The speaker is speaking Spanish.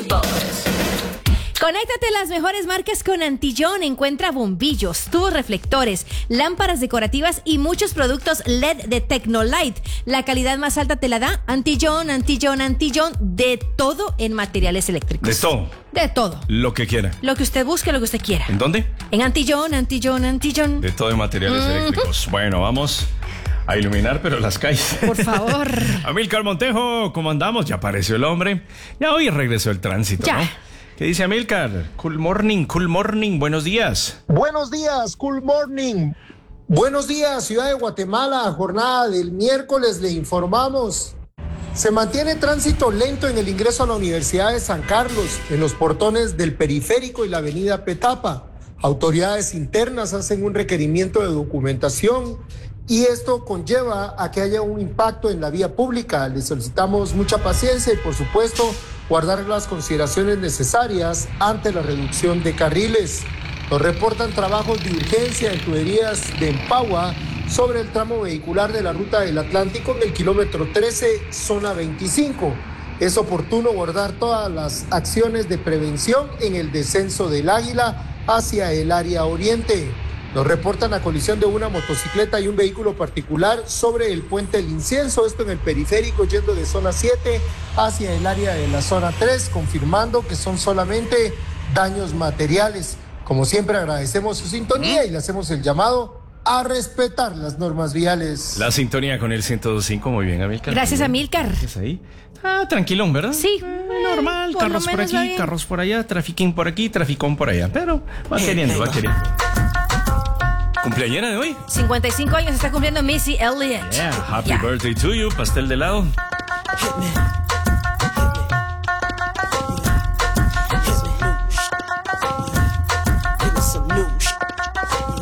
Conéctate a las mejores marcas con Antillón. Encuentra bombillos, tubos reflectores, lámparas decorativas y muchos productos LED de Tecnolite. La calidad más alta te la da Antillón, Antillón, Antillón. De todo en materiales eléctricos. ¿De todo? De todo. Lo que quiera. Lo que usted busque, lo que usted quiera. ¿En dónde? En Antillón, Antillón, Antillón. De todo en materiales eléctricos. Bueno, vamos a iluminar, pero las calles. Por favor. Amílcar Montejo, ¿cómo andamos? Ya apareció el hombre. Ya hoy regresó el tránsito, Ya. ¿no? ¿Qué dice Amílcar? Cool morning, buenos días. Buenos días, cool morning. Buenos días, Ciudad de Guatemala. Jornada del miércoles, le informamos. Se mantiene tránsito lento en el ingreso a la Universidad de San Carlos, en los portones del Periférico y la avenida Petapa. Autoridades internas hacen un requerimiento de documentación y esto conlleva a que haya un impacto en la vía pública. Les solicitamos mucha paciencia y, por supuesto, guardar las consideraciones necesarias ante la reducción de carriles. Nos reportan trabajos de urgencia en tuberías de Empagua sobre el tramo vehicular de la Ruta del Atlántico en el kilómetro 13, zona 25. Es oportuno guardar todas las acciones de prevención en el descenso del Águila hacia el área oriente. Nos reportan la colisión de una motocicleta y un vehículo particular sobre el puente El Incienso, esto en el Periférico, yendo de zona 7 hacia el área de la zona 3, confirmando que son solamente daños materiales. Como siempre, agradecemos su sintonía y le hacemos el llamado a respetar las normas viales. La sintonía con el 102.5, muy bien, Amílcar. Gracias, Muy bien. Amílcar. Gracias ahí. Tranquilón, ¿verdad? Sí. Normal, por lo carros por menos va aquí, bien. carros por allá, trafiquín por aquí, traficón por allá. Pero va queriendo, va queriendo. ¿Cumpleañera de hoy? 55 años está cumpliendo Missy Elliott. Yeah, happy Ya. birthday to you, pastel de helado.